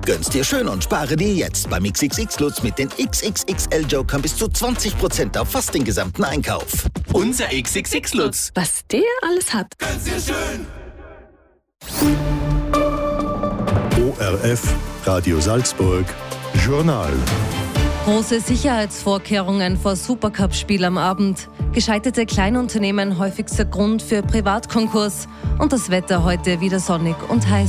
Gönn's dir schön und spare dir jetzt beim XXX-Lutz mit den XXXL-Jokern bis zu 20% auf fast den gesamten Einkauf. Unser XXX-Lutz. Was der alles hat. Gönn's dir schön. ORF, Radio Salzburg, Journal. Große Sicherheitsvorkehrungen vor Supercup-Spiel am Abend. Gescheiterte Kleinunternehmen häufigster Grund für Privatkonkurs. Und das Wetter heute wieder sonnig und heiß.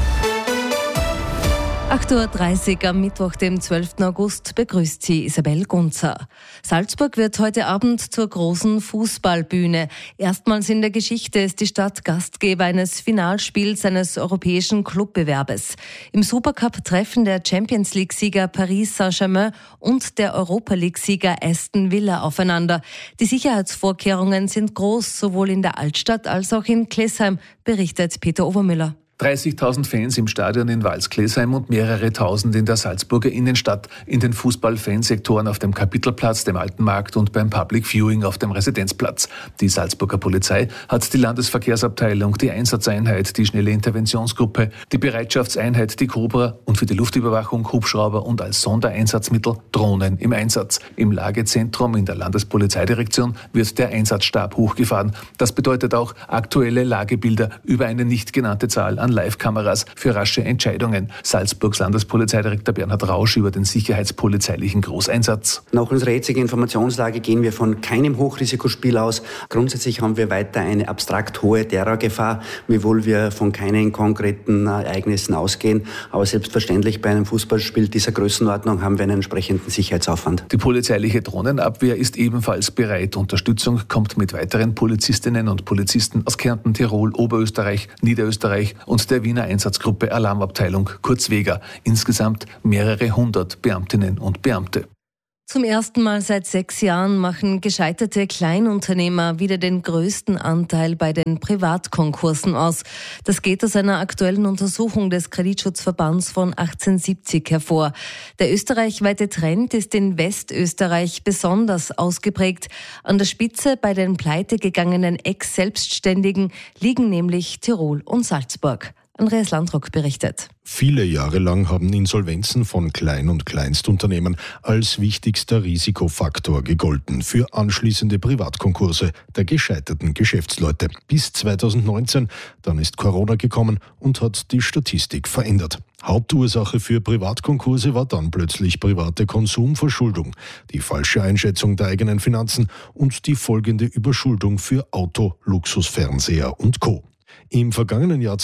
8.30 Uhr am Mittwoch, dem 12. August, begrüßt sie Isabel Gunzer. Salzburg wird heute Abend zur großen Fußballbühne. Erstmals in der Geschichte ist die Stadt Gastgeber eines Finalspiels eines europäischen Clubbewerbes. Im Supercup treffen der Champions-League-Sieger Paris Saint-Germain und der Europa-League-Sieger Aston Villa aufeinander. Die Sicherheitsvorkehrungen sind groß, sowohl in der Altstadt als auch in Klesheim, berichtet Peter Obermüller. 30.000 Fans im Stadion in Walsklesheim und mehrere Tausend in der Salzburger Innenstadt, in den Fußball-Fansektoren auf dem Kapitelplatz, dem Alten Markt und beim Public Viewing auf dem Residenzplatz. Die Salzburger Polizei hat die Landesverkehrsabteilung, die Einsatzeinheit, die schnelle Interventionsgruppe, die Bereitschaftseinheit, die Cobra und für die Luftüberwachung Hubschrauber und als Sondereinsatzmittel Drohnen im Einsatz. Im Lagezentrum in der Landespolizeidirektion wird der Einsatzstab hochgefahren. Das bedeutet auch aktuelle Lagebilder über eine nicht genannte Zahl an Live-Kameras für rasche Entscheidungen. Salzburgs Landespolizeidirektor Bernhard Rausch über den sicherheitspolizeilichen Großeinsatz. Nach unserer jetzigen Informationslage gehen wir von keinem Hochrisikospiel aus. Grundsätzlich haben wir weiter eine abstrakt hohe Terrorgefahr, wiewohl wir von keinen konkreten Ereignissen ausgehen. Aber selbstverständlich bei einem Fußballspiel dieser Größenordnung haben wir einen entsprechenden Sicherheitsaufwand. Die polizeiliche Drohnenabwehr ist ebenfalls bereit. Unterstützung kommt mit weiteren Polizistinnen und Polizisten aus Kärnten, Tirol, Oberösterreich, Niederösterreich und der Wiener Einsatzgruppe Alarmabteilung, kurz WEGA. Insgesamt mehrere hundert Beamtinnen und Beamte. Zum ersten Mal seit 6 Jahren machen gescheiterte Kleinunternehmer wieder den größten Anteil bei den Privatkonkursen aus. Das geht aus einer aktuellen Untersuchung des Kreditschutzverbands von 1870 hervor. Der österreichweite Trend ist in Westösterreich besonders ausgeprägt. An der Spitze bei den pleitegegangenen Ex-Selbstständigen liegen nämlich Tirol und Salzburg. Andreas Landrock berichtet. Viele Jahre lang haben Insolvenzen von Klein- und Kleinstunternehmen als wichtigster Risikofaktor gegolten für anschließende Privatkonkurse der gescheiterten Geschäftsleute. Bis 2019, dann ist Corona gekommen und hat die Statistik verändert. Hauptursache für Privatkonkurse war dann plötzlich private Konsumverschuldung, die falsche Einschätzung der eigenen Finanzen und die folgende Überschuldung für Auto, Luxusfernseher und Co. Im vergangenen Jahr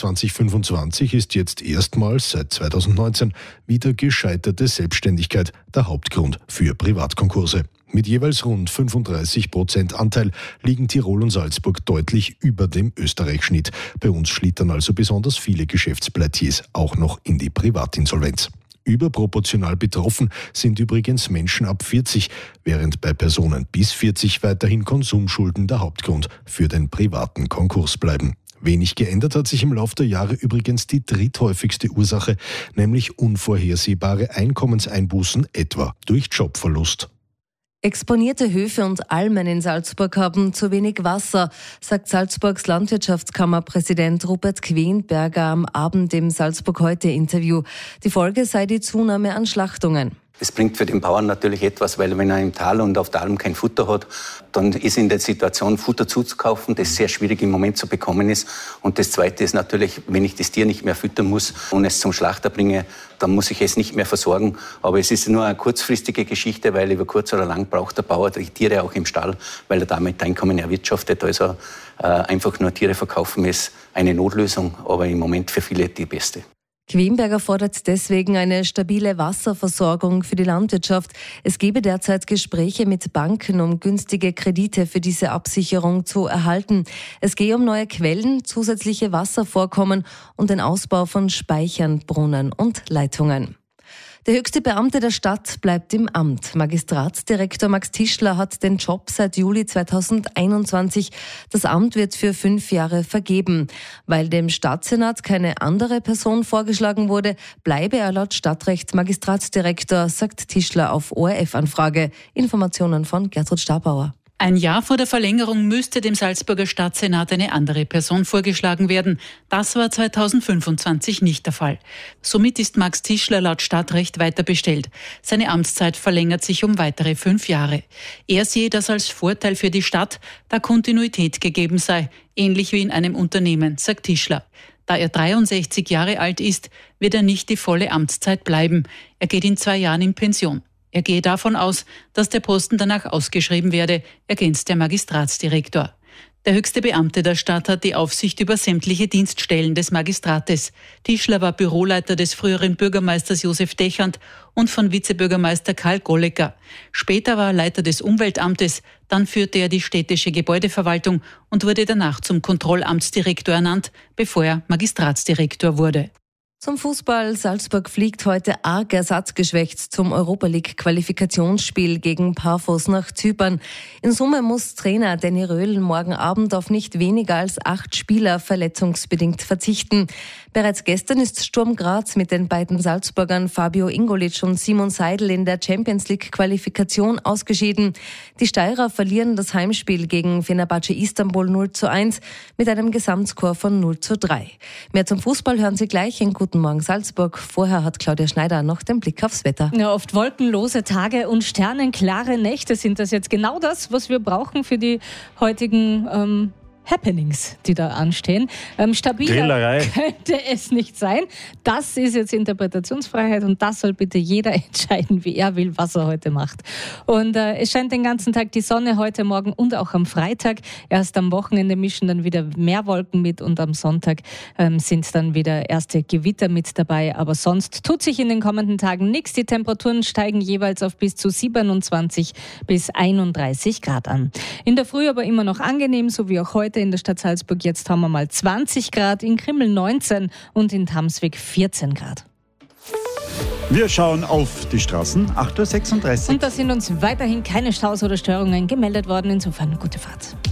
2025 ist jetzt erstmals seit 2019 wieder gescheiterte Selbstständigkeit der Hauptgrund für Privatkonkurse. Mit jeweils rund 35% Anteil liegen Tirol und Salzburg deutlich über dem Österreich-Schnitt. Bei uns schlittern also besonders viele Geschäftspleitiers auch noch in die Privatinsolvenz. Überproportional betroffen sind übrigens Menschen ab 40, während bei Personen bis 40 weiterhin Konsumschulden der Hauptgrund für den privaten Konkurs bleiben. Wenig geändert hat sich im Laufe der Jahre übrigens die dritthäufigste Ursache, nämlich unvorhersehbare Einkommenseinbußen, etwa durch Jobverlust. Exponierte Höfe und Almen in Salzburg haben zu wenig Wasser, sagt Salzburgs Landwirtschaftskammerpräsident Rupert Quenberger am Abend im Salzburg-Heute-Interview. Die Folge sei die Zunahme an Schlachtungen. Es bringt für den Bauern natürlich etwas, weil wenn er im Tal und auf der Alm kein Futter hat, dann ist er in der Situation, Futter zuzukaufen, das sehr schwierig im Moment zu bekommen ist. Und das Zweite ist natürlich, wenn ich das Tier nicht mehr füttern muss und es zum Schlachter bringe, dann muss ich es nicht mehr versorgen. Aber es ist nur eine kurzfristige Geschichte, weil über kurz oder lang braucht der Bauer die Tiere auch im Stall, weil er damit Einkommen erwirtschaftet. Also einfach nur Tiere verkaufen ist eine Notlösung, aber im Moment für viele die beste. Quenberger fordert deswegen eine stabile Wasserversorgung für die Landwirtschaft. Es gebe derzeit Gespräche mit Banken, um günstige Kredite für diese Absicherung zu erhalten. Es gehe um neue Quellen, zusätzliche Wasservorkommen und den Ausbau von Speichern, Brunnen und Leitungen. Der höchste Beamte der Stadt bleibt im Amt. Magistratsdirektor Max Tischler hat den Job seit Juli 2021. Das Amt wird für 5 Jahre vergeben. Weil dem Stadtsenat keine andere Person vorgeschlagen wurde, bleibe er laut Stadtrecht Magistratsdirektor, sagt Tischler auf ORF-Anfrage. Informationen von Gertrud Stabauer. Ein Jahr vor der Verlängerung müsste dem Salzburger Stadtsenat eine andere Person vorgeschlagen werden. Das war 2025 nicht der Fall. Somit ist Max Tischler laut Stadtrecht weiter bestellt. Seine Amtszeit verlängert sich um weitere 5 Jahre. Er sehe das als Vorteil für die Stadt, da Kontinuität gegeben sei, ähnlich wie in einem Unternehmen, sagt Tischler. Da er 63 Jahre alt ist, wird er nicht die volle Amtszeit bleiben. Er geht in 2 Jahren in Pension. Er gehe davon aus, dass der Posten danach ausgeschrieben werde, ergänzt der Magistratsdirektor. Der höchste Beamte der Stadt hat die Aufsicht über sämtliche Dienststellen des Magistrates. Tischler war Büroleiter des früheren Bürgermeisters Josef Dechant und von Vizebürgermeister Karl Gollecker. Später war er Leiter des Umweltamtes, dann führte er die städtische Gebäudeverwaltung und wurde danach zum Kontrollamtsdirektor ernannt, bevor er Magistratsdirektor wurde. Zum Fußball. Salzburg fliegt heute arg ersatzgeschwächt zum Europa-League-Qualifikationsspiel gegen Paphos nach Zypern. In Summe muss Trainer Danny Röhl morgen Abend auf nicht weniger als 8 Spieler verletzungsbedingt verzichten. Bereits gestern ist Sturm Graz mit den beiden Salzburgern Fabio Ingolic und Simon Seidel in der Champions-League-Qualifikation ausgeschieden. Die Steirer verlieren das Heimspiel gegen Fenerbahce Istanbul 0:1 mit einem Gesamtscore von 0:3. Mehr zum Fußball hören Sie gleich in Guten Morgen Salzburg. Vorher hat Claudia Schneider noch den Blick aufs Wetter. Ja, oft wolkenlose Tage und sternenklare Nächte sind das jetzt genau das, was wir brauchen für die heutigen Happenings, die da anstehen. Stabiler Grillerei könnte es nicht sein. Das ist jetzt Interpretationsfreiheit und das soll bitte jeder entscheiden, wie er will, was er heute macht. Und es scheint den ganzen Tag die Sonne heute Morgen und auch am Freitag. Erst am Wochenende mischen dann wieder mehr Wolken mit und am Sonntag sind dann wieder erste Gewitter mit dabei. Aber sonst tut sich in den kommenden Tagen nichts. Die Temperaturen steigen jeweils auf bis zu 27 bis 31 Grad an. In der Früh aber immer noch angenehm, so wie auch heute in der Stadt Salzburg. Jetzt haben wir mal 20 Grad, in Krimml 19 und in Tamsweg 14 Grad. Wir schauen auf die Straßen, 8:36 Uhr. Und da sind uns weiterhin keine Staus oder Störungen gemeldet worden. Insofern gute Fahrt.